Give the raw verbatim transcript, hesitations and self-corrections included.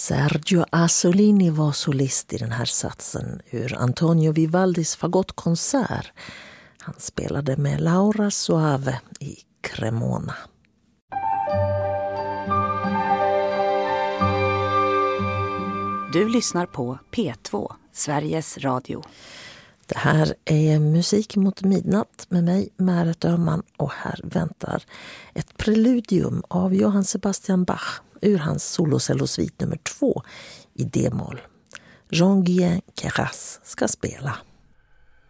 Sergio Asolini var solist i den här satsen ur Antonio Vivaldis fagottkonsert. Han spelade med Laura Soave i Cremona. Du lyssnar på P två, Sveriges Radio. Det här är Musik mot midnatt med mig, Märet Öhman, och här väntar ett preludium av Johann Sebastian Bach ur hans solocellosvit nummer två i D-moll. Jean-Guyen Queyras ska spela.